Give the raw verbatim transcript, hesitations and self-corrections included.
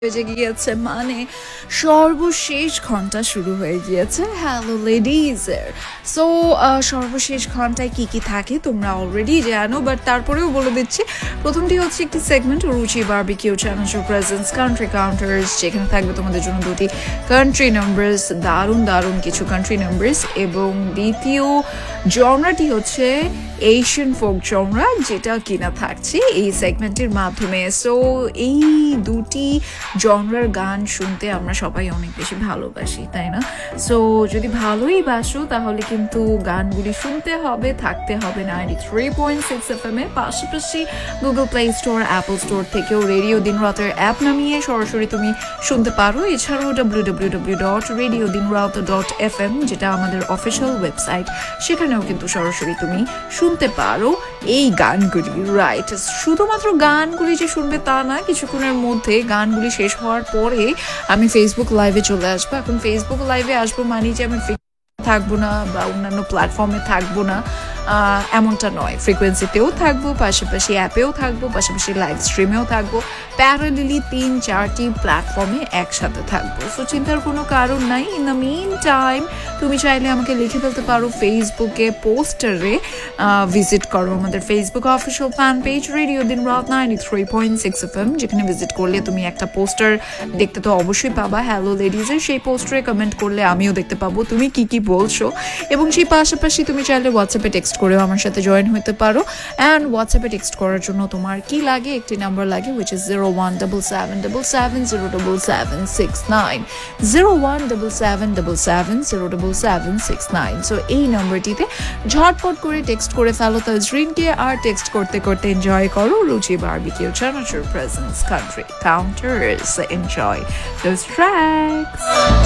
বেজে গিয়েছে মানে সর্বশেষ ঘন্টা শুরু হয়ে গিয়েছে হ্যালো লেডিজের। সো সর্বশেষ ঘন্টায় কি কি থাকে তোমরা অলরেডি জানো, বাট তারপরেও বলে দিচ্ছি। প্রথমটি হচ্ছে একটি সেগমেন্ট রুচি barbecue channel presence country counters, যেখানে থাকবে তোমাদের জন্য দুটি কান্ট্রি নাম্বারস, দারুণ দারুণ কিছু কান্ট্রি নাম্বারস। এবং দ্বিতীয় জনরাটি হচ্ছে এশিয়ান ফোক জনরা, যেটা কিনা থাকছে এই সেগমেন্টের মাধ্যমে। সো এই দুটি জনরার গান শুনতে আমরা সবাই অনেক বেশি ভালোবাসি, তাই না? সো যদি ভালোই বাসো তাহলে কিন্তু গানগুলি শুনতে হবে, থাকতে হবে ninety three point six F M এর পাশাপাশি Google play store, Apple store থেকেও রেডিও দিন রাতের অ্যাপ নামিয়ে সরাসরি তুমি শুনতে পারো। এছাড়াও W W W dot radio দিন রাত ডট এফ এম, যেটা আমাদের অফিসিয়াল ওয়েবসাইট, সেখানেও কিন্তু সরাসরি তুমি শুনতে পারো এই গানগুলি। রাইট, শুধুমাত্র গানগুলি যে শুনবে তা না, কিছুক্ষণের মধ্যে গানগুলি শেষ হওয়ার পরে আমি ফেসবুক লাইভে চলে আসবো। এখন ফেসবুক লাইভে আসবো মানে যে আমি থাকবো না বা অন্যান্য প্ল্যাটফর্মে থাকবো না এমনটা নয়, ফ্রিকোয়েন্সিতেও থাকবো, পাশাপাশি অ্যাপেও থাকবো, পাশাপাশি লাইভ স্ট্রিমেও থাকবো, প্যারালেলি তিন চারটি প্ল্যাটফর্মে একসাথে থাকবো। সো চিন্তার কোনো কারণ নাই। ইন দ্য মিন টাইম তুমি চাইলে আমাকে লিখে ফেলতে পারো ফেসবুকে পোস্টারে, ভিজিট করো আমাদের Facebook official fan page radio দিন রাত ninety three point six F M, যেখানে ভিজিট করলে তুমি একটা পোস্টার দেখতে তো অবশ্যই পাবা হ্যালো লেডিজের। সেই পোস্টারে কমেন্ট করলে আমিও দেখতে পাবো তুমি কি কি বলছো। এবং সেই পাশাপাশি তুমি চাইলে হোয়াটসঅ্যাপে টেক্সট করেও আমার সাথে জয়েন হতে পারো। অ্যান্ড হোয়াটসঅ্যাপে টেক্সট করার জন্য তোমার কি লাগে, একটি নাম্বার লাগে, which is zero one double seven double seven zero double seven six nine zero one double seven double seven zero double seven six nine. So এই নাম্বারটিতে ঝটপট করে টেক্সট করে ফেলো তাজরিনকে, আর টেক্সট করতে করতে এনজয় করো রুচি barbecue channel presence country counters. Enjoy those tracks.